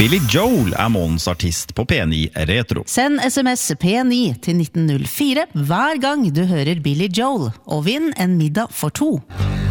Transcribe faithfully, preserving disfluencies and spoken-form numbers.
Billy Joel er månens artist på P ni Retro. Send sms P ni til nitten null fire hver gang du hører Billy Joel, og vinn en middag for to.